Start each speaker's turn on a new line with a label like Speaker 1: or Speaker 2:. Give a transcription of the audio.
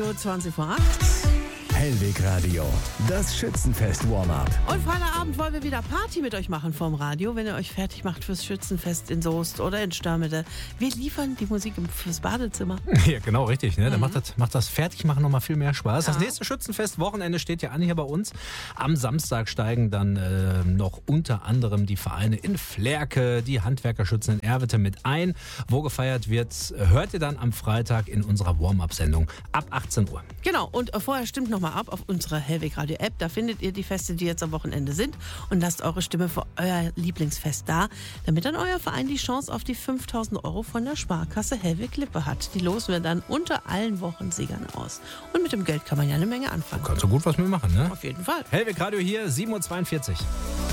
Speaker 1: Radio, 20 vor 8.
Speaker 2: Hellweg Radio, das Schützenfest-Warm-up.
Speaker 1: Und Freitagabend wollen wir wieder Party mit euch machen vom Radio, wenn ihr euch fertig macht fürs Schützenfest in Soest oder in Störmede. Wir liefern die Musik fürs Badezimmer.
Speaker 3: Ja, genau, richtig. Ne? Da macht das Fertigmachen nochmal viel mehr Spaß.
Speaker 1: Ja.
Speaker 3: Das nächste Schützenfest-Wochenende steht ja an hier bei uns. Am Samstag steigen dann noch unter anderem die Vereine in Flerke, die Handwerkerschützen in Erwete mit ein. Wo gefeiert wird, hört ihr dann am Freitag in unserer Warm-up-Sendung ab 18 Uhr.
Speaker 1: Genau, und vorher stimmt nochmal ab auf unserer Hellweg Radio App. Da findet ihr die Feste, die jetzt am Wochenende sind, und lasst eure Stimme für euer Lieblingsfest da, damit dann euer Verein die Chance auf die 5.000 € von der Sparkasse Hellweg-Lippe hat. Die losen wir dann unter allen Wochensiegern aus. Und mit dem Geld kann man ja eine Menge anfangen.
Speaker 3: Kannst du gut was mitmachen, ne?
Speaker 1: Auf jeden Fall.
Speaker 3: Hellweg Radio hier, 7:42 Uhr.